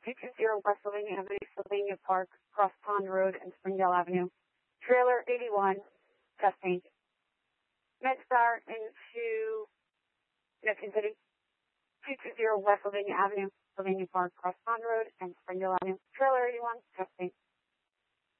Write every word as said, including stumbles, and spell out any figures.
two two zero West Sylvania Avenue, Sylvania Park, Cross Pond Road, and Springdale Avenue. Trailer eighty-one, testing. MedStar into Neptune City, two two zero West Sylvania Avenue, Sylvania Park, Cross Pond Road, and Springdale Avenue. Trailer eighty-one, testing.